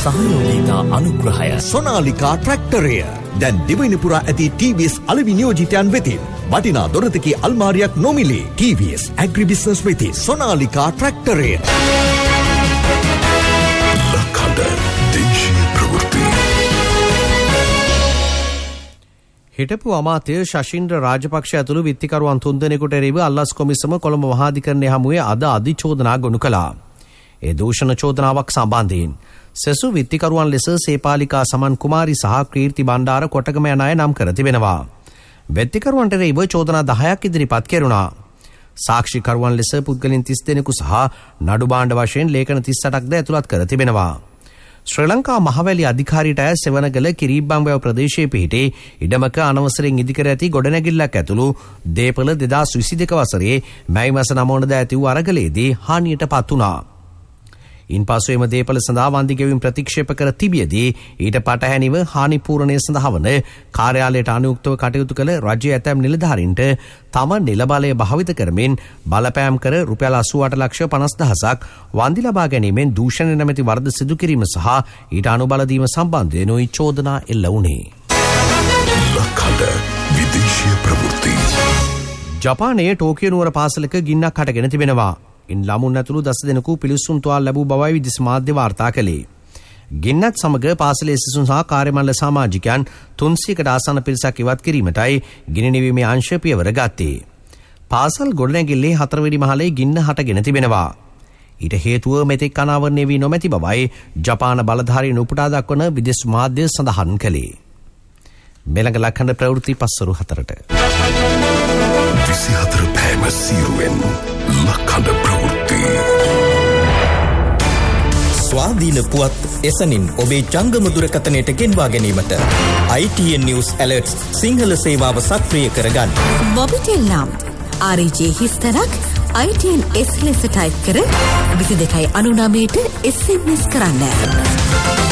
සහයෝගීතා අනුග්‍රහය සොනාලිකා ට්‍රැක්ටරය දැන් දිවයිනපුරා ඇති TVS අලෙවි නියෝජිතයන් වෙතින් වටිනා දොරතකි අල්මාරියක් නොමිලේ. TVS ඇග්‍රිබිස්නස් වෙතින් සොනාලිකා ට්‍රැක්ටරය. ලකඩ දේශීය ප්‍රවෘත්ති. හිටපු අමාත්‍ය ශෂින්ද්‍ර රාජපක්ෂ ඇතුළු විත්තිකරුවන් 3 දෙනෙකුට එරෙහිව අල්ලස් කොමිසම කොළඹ මහාධිකරණය හමුවේ අද අධිචෝදනා ගොනු කළා. ඒ දූෂණ චෝදනාවක් සම්බන්ධයෙන් සෙසු විත්තිකරුවන් ලෙස සේපාලිකා සමන් කුමාරි සහ කීර්ති බණ්ඩාර කොටගම යන අය නම් කර තිබෙනවා. විත්තිකරුවන්ට එරෙහිව චෝදනා 10ක් ඉදිරිපත් කෙරුණා. සාක්ෂිකරුවන් ලෙස පුද්ගලයන් 30 දෙනෙකු සහ නඩු භාණ්ඩ වශයෙන් ලේඛන 38ක්ද ඇතුළත් කර තිබෙනවා. ශ්‍රී ලංකා මහවැලි අධිකාරියට ඇය සෙවනගල කිරීබ්බංවැව ප්‍රදේශයේ පිහිටි ඉඩමක අනවසරයෙන් ඉදිකර ඇති ගොඩනැගිල්ලක් ඇතුළු දේපළ 2022 වසරේ මැයි මාස 9 වෙනිදා ඇති වූ අරගලයේදී හානියට පත් වුණා. ඉන්පසු එම දේපළ සඳහා වන්දි ගෙවීම් ප්‍රතික්ෂේප කර තිබියදී ඊට පටහැනිව හානි පූරණය සඳහා වන කාර්යාලයට අනුයුක්තව කටයුතු කළ රජයේ ඇතැම් නිලධාරීන්ට තම නිල බලය භාවිත කරමින් බලපෑම් කර රුපියල් 88,50,000ක් වන්දි ලබා ගැනීමෙන් දූෂණ නැමැති වරද සිදු කිරීම සහ ඊට අනුබල දීම සම්බන්ධයෙන් නොයි චෝදනා එල්ල වුණේ. ලකඩ විදේශීය ප්‍රවෘත්ති. ජපානයේ ටෝකියෝ නුවර පාසලක ගින්නක් හටගෙන තිබෙනවා. ඉන් ළමුන් ඇතුළු 10 දෙනෙකු පිළිස්සුම් තුවාල ලැබූ බවයි විදේශ මාධ්‍ය වාර්තා කළේ. ගින්නත් සමග පාසලේ සිසුන් සහ කාර්යමණ්ඩල සමාජිකයන් 300කට ආසන්න පිරිසක් ඉවත් කිරීමටයි ගිනි නිවීමේ අංශ පියවර ගත්තේ. පාසල් ගොඩනැගිල්ලේ 4 වෙනි මහලේ ගින්න හටගෙන තිබෙනවා. ඊට හේතුව මෙතෙක් අනාවරණය වී නොමැති බවයි ජපාන බලධාරීන් උපුටා දක්වන විදේශ මාධ්‍ය සඳහන් කළේ. මෙලඟ ලක්ෂණ ප්‍රවෘත්ති පස්වරු 4ට 24 පෑම සීරුවෙන් ලකඩ ප්‍රවෘත්ති. ස්වාධීන පුවත් එසනින් ඔබේ ජංගම දුරකථනයට ගෙන්වා ගැනීමට ITN News Alerts සිංහල සේවාව සක්‍රිය කරගන්න. මොබිටෙල් නම් RJ හිස්තරක් ITN S ලෙස ටයිප් කර 2299ට SMS කරන්න.